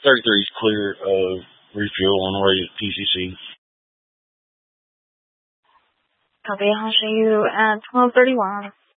33 is clear of refuel on the way to PCC. Copy, I'll show you at 12:31.